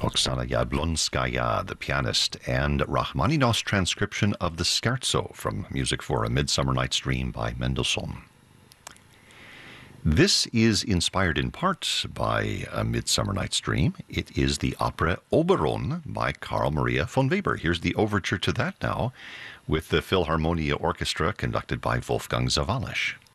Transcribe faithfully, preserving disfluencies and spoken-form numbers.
Oksana Yablonskaya, the pianist, and Rachmaninoff's transcription of the Scherzo from Music for a Midsummer Night's Dream by Mendelssohn. This is inspired in part by A Midsummer Night's Dream. It is the opera Oberon by Carl Maria von Weber. Here's the overture to that now with the Philharmonia Orchestra conducted by Wolfgang Sawallisch.